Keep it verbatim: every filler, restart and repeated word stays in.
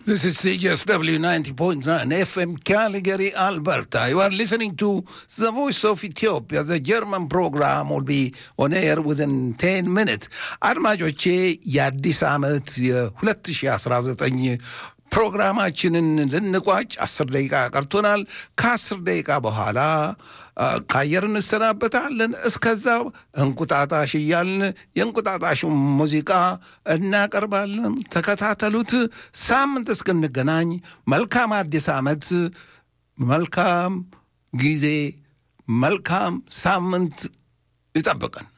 This is C J S W ninety point nine F M Calgary, Alberta. You are listening to the Voice of Ethiopia. The German program will be on air within ten minutes. አድማጮቼ የአዲስ ዓመት የ2019 ፕሮግራማችንን ልንቋጭ አስር ደቂቃ ቀርቶናል። ከአስር ደቂቃ በኋላ ካየር እንሰናበታለን። እስከዛው እንቁጣጣሽ እያልን የእንቁጣጣሽ ሙዚቃ እናቀርባለን። ተከታተሉት። ሳምንት እስክንገናኝ መልካም አዲስ ዓመት፣ መልካም ጊዜ፣ መልካም ሳምንት ይጠብቀን።